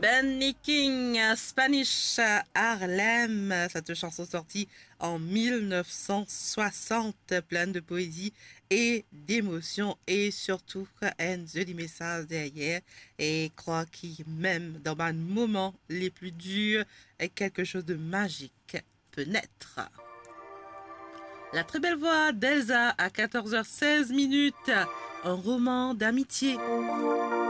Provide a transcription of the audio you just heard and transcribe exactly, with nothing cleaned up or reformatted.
Benny King, Spanish Harlem, cette chanson sortie en mille neuf cent soixante, pleine de poésie et d'émotion et surtout un joli message derrière et crois qu'il même dans un moment les plus durs quelque chose de magique peut naître. La très belle voix d'Elsa à quatorze heures seize minutes, un roman d'amitié.